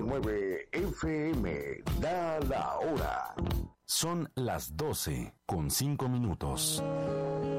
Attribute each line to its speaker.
Speaker 1: 89 FM da la hora.
Speaker 2: Son las 12:05.